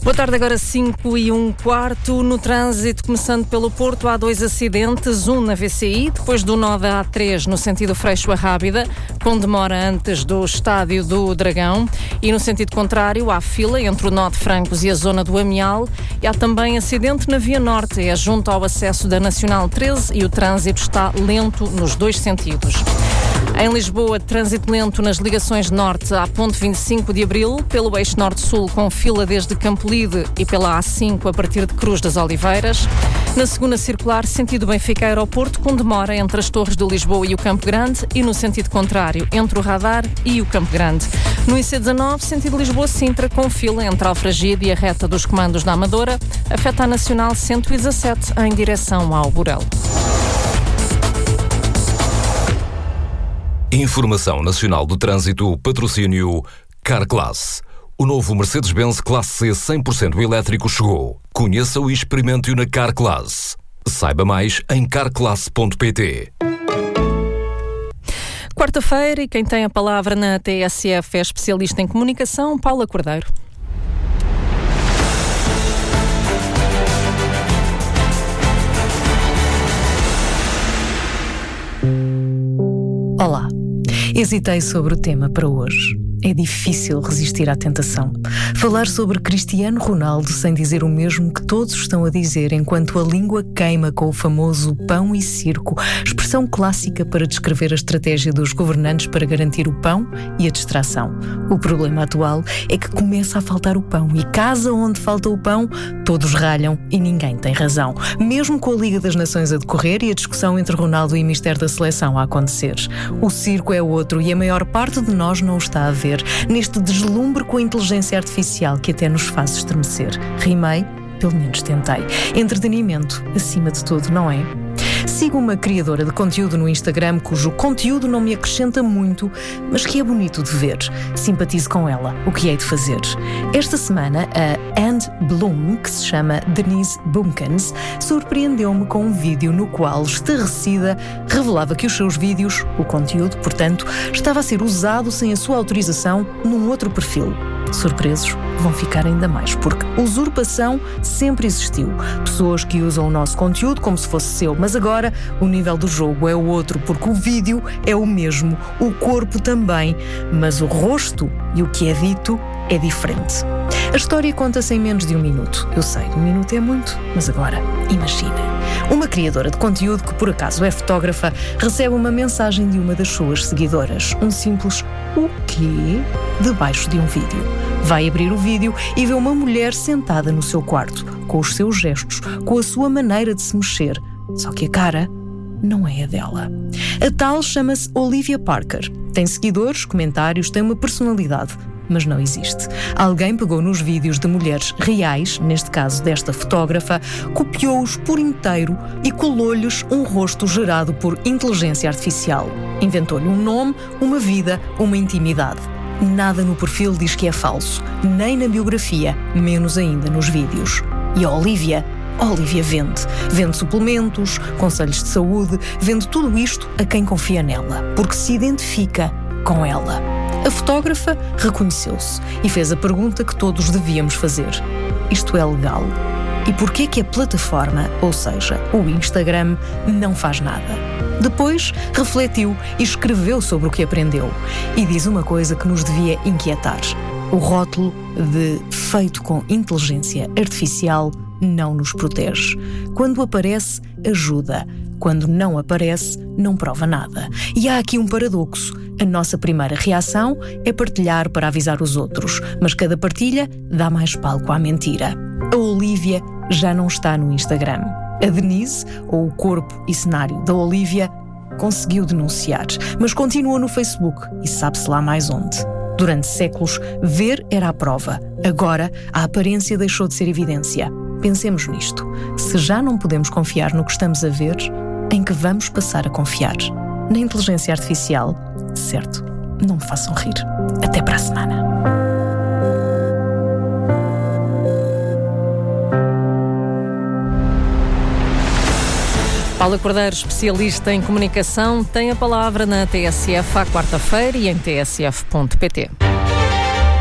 Boa tarde, agora 5:15. No trânsito, começando pelo Porto, há 2 acidentes, um na VCI, depois do nó da A3 no sentido Freixo a Rábida, com demora antes do Estádio do Dragão, e no sentido contrário há fila entre o nó de Francos e a zona do Amial, e há também acidente na Via Norte, é junto ao acesso da Nacional 13 e o trânsito está lento nos 2 sentidos. Em Lisboa, trânsito lento nas ligações norte à ponte 25 de Abril, pelo eixo norte-sul com fila desde Campolide e pela A5 a partir de Cruz das Oliveiras. Na segunda circular, sentido Benfica-Aeroporto, com demora entre as Torres de Lisboa e o Campo Grande, e no sentido contrário, entre o Radar e o Campo Grande. No IC19, sentido Lisboa-Sintra, com fila entre Alfragide e a reta dos comandos da Amadora, afeta a Nacional 117 em direção ao Burel. Informação Nacional do Trânsito, patrocínio Carclass. O novo Mercedes-Benz Classe C 100% elétrico chegou. Conheça-o e experimente-o na Carclass. Saiba mais em carclass.pt. Quarta-feira, e quem tem a palavra na TSF é especialista em comunicação, Paula Cordeiro. Olá. Hesitei sobre o tema para hoje. É difícil resistir à tentação. Falar sobre Cristiano Ronaldo sem dizer o mesmo que todos estão a dizer enquanto a língua queima com o famoso pão e circo, expressão clássica para descrever a estratégia dos governantes para garantir o pão e a distração. O problema atual é que começa a faltar o pão e casa onde falta o pão, todos ralham e ninguém tem razão. Mesmo com a Liga das Nações a decorrer e a discussão entre Ronaldo e Mister da Seleção a acontecer. O circo é outro e a maior parte de nós não o está a ver. Neste deslumbre com a inteligência artificial que até nos faz estremecer. Rimei, pelo menos tentei. Entretenimento, acima de tudo, não é? Sigo uma criadora de conteúdo no Instagram cujo conteúdo não me acrescenta muito, mas que é bonito de ver. Simpatizo com ela. O que hei de fazer? Esta semana, a And Bloom, que se chama Denise Bumkens, surpreendeu-me com um vídeo no qual, estarrecida, revelava que os seus vídeos, o conteúdo, portanto, estava a ser usado sem a sua autorização num outro perfil. Surpresos, vão ficar ainda mais, porque usurpação sempre existiu. Pessoas que usam o nosso conteúdo como se fosse seu, mas agora o nível do jogo é o outro, porque o vídeo é o mesmo, o corpo também, mas o rosto e o que é dito é diferente. A história conta-se em menos de 1 minuto. Eu sei, 1 minuto é muito, mas agora, imagina. Uma criadora de conteúdo que por acaso é fotógrafa recebe uma mensagem de uma das suas seguidoras. Um simples "o quê?" debaixo de um vídeo. Vai abrir o vídeo e vê uma mulher sentada no seu quarto, com os seus gestos, com a sua maneira de se mexer. Só que a cara não é a dela. A tal chama-se Olivia Parker. Tem seguidores, comentários, tem uma personalidade, mas não existe. Alguém pegou nos vídeos de mulheres reais, neste caso desta fotógrafa, copiou-os por inteiro e colou-lhes um rosto gerado por inteligência artificial. Inventou-lhe um nome, uma vida, uma intimidade. Nada no perfil diz que é falso, nem na biografia, menos ainda nos vídeos. E a Olivia vende suplementos, conselhos de saúde, vende tudo isto a quem confia nela, porque se identifica com ela. A fotógrafa reconheceu-se e fez a pergunta que todos devíamos fazer. Isto é legal? E porquê que a plataforma, ou seja, o Instagram, não faz nada? Depois refletiu e escreveu sobre o que aprendeu. E diz uma coisa que nos devia inquietar. O rótulo de feito com inteligência artificial não nos protege. Quando aparece, ajuda. Quando não aparece, não prova nada. E há aqui um paradoxo. A nossa primeira reação é partilhar para avisar os outros, mas cada partilha dá mais palco à mentira. A Olivia já não está no Instagram. A Denise, ou o corpo e cenário da Olivia, conseguiu denunciar, mas continua no Facebook e sabe-se lá mais onde. Durante séculos, ver era a prova. Agora, a aparência deixou de ser evidência. Pensemos nisto. Se já não podemos confiar no que estamos a ver, em que vamos passar a confiar? Na inteligência artificial? Certo, não me façam rir. Até para a semana. Paula Cordeiro, especialista em comunicação, tem a palavra na TSF à quarta-feira e em tsf.pt.